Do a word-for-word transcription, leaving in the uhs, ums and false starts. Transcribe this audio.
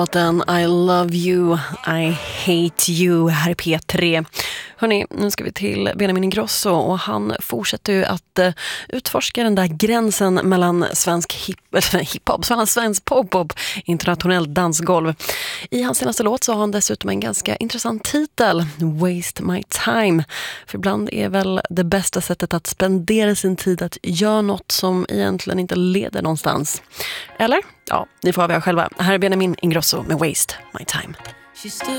Låten I love you, I hate you här i P tre. Hörrni, nu ska vi till Benjamin Ingrosso och han fortsätter ju att uh, utforska den där gränsen mellan svensk hip, äh, hiphop, svensk pop-pop, internationellt dansgolv. I hans senaste låt så har han dessutom en ganska intressant titel, Waste My Time. För ibland är väl det bästa sättet att spendera sin tid att göra något som egentligen inte leder någonstans. Eller? Ja, ni får avgöra själva. Här är Benjamin Ingrosso med Waste My Time.